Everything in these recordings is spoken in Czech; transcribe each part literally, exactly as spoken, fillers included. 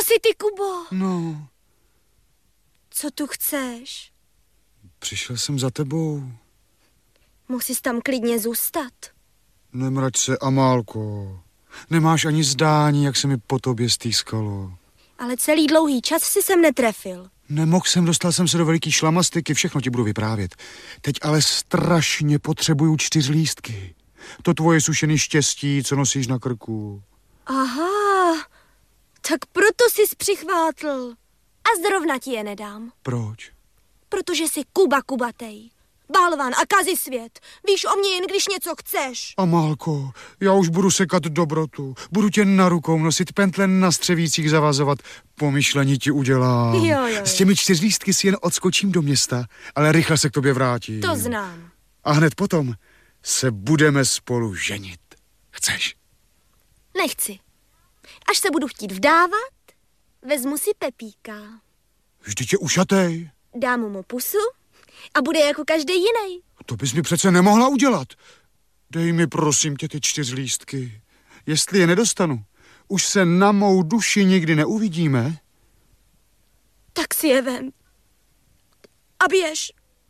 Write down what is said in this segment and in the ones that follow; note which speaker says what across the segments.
Speaker 1: jsi ty, Kubo?
Speaker 2: No.
Speaker 1: Co tu chceš?
Speaker 2: Přišel jsem za tebou.
Speaker 1: Mohl jsi tam klidně zůstat.
Speaker 2: Nemrať se, Amálko. Nemáš ani zdání, jak se mi po tobě stýskalo.
Speaker 1: Ale celý dlouhý čas si sem netrefil.
Speaker 2: Nemohl jsem, dostal jsem se do veliký šlamastyky, všechno ti budu vyprávět. Teď ale strašně potřebuju čtyř lístky. To tvoje sušený štěstí, co nosíš na krku.
Speaker 1: Aha, tak proto jsi přichvátl. A zrovna ti je nedám.
Speaker 2: Proč?
Speaker 1: Protože jsi Kuba Kubatej. Balvan a kazi svět. Víš o mě jen, když něco chceš.
Speaker 2: Amálko, já už budu sekat dobrotu. Budu tě na rukou nosit, pentle na střevících zavazovat. Pomyšlení ti udělám.
Speaker 1: Jo, jo, jo.
Speaker 2: S těmi čtyřlístky si jen odskočím do města, ale rychle se k tobě vrátím.
Speaker 1: To znám.
Speaker 2: A hned potom se budeme spolu ženit. Chceš?
Speaker 1: Nechci. Až se budu chtít vdávat, vezmu si Pepíka.
Speaker 2: Vždyť je ušatej.
Speaker 1: Dám mu pusu a bude jako každý jiný.
Speaker 2: To bys mi přece nemohla udělat. Dej mi prosím tě ty čtyřlístky. Jestli je nedostanu, už se na mou duši nikdy neuvidíme.
Speaker 1: Tak si je vem. A běž.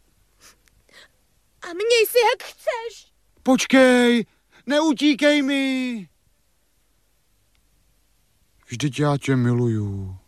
Speaker 1: A měj si, jak chceš.
Speaker 2: Počkej, neutíkej mi. Vždyť já tě miluju.